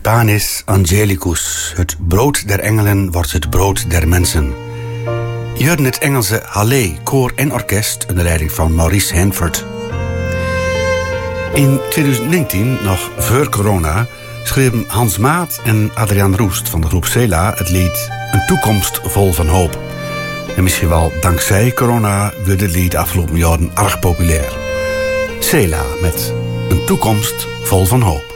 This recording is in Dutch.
Panis Angelicus, het brood der engelen wordt het brood der mensen. Je hoorde het Engelse Halle, koor en orkest onder leiding van Maurice Hanford. In 2019, nog voor corona, schreven Hans Maat en Adriaan Roest van de groep Cela het lied Een toekomst vol van hoop. En misschien wel dankzij corona werd het lied de afgelopen jaren erg populair. Cela met Een toekomst vol van hoop.